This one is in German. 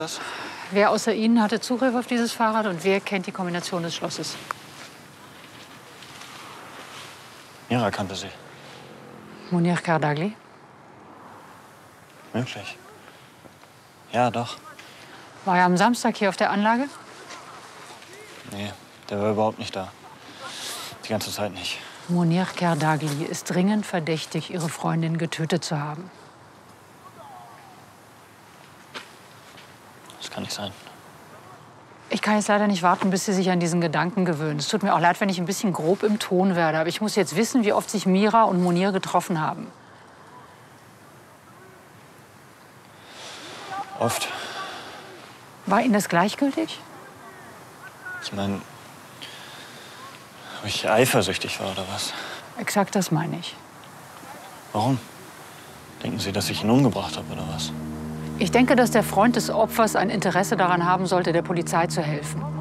Das? Wer außer Ihnen hatte Zugriff auf dieses Fahrrad und wer kennt die Kombination des Schlosses? Mira kannte sie. Munir Kardagli? Möglich. Ja, doch. War er am Samstag hier auf der Anlage? Nee, der war überhaupt nicht da. Die ganze Zeit nicht. Munir Kardagli ist dringend verdächtig, ihre Freundin getötet zu haben. Das kann nicht sein. Ich kann jetzt leider nicht warten, bis Sie sich an diesen Gedanken gewöhnen. Es tut mir auch leid, wenn ich ein bisschen grob im Ton werde. Aber ich muss jetzt wissen, wie oft sich Mira und Munir getroffen haben. Oft. War Ihnen das gleichgültig? Ich meine, ob ich eifersüchtig war oder was? Exakt das meine ich. Warum? Denken Sie, dass ich ihn umgebracht habe oder was? Ich denke, dass der Freund des Opfers ein Interesse daran haben sollte, der Polizei zu helfen.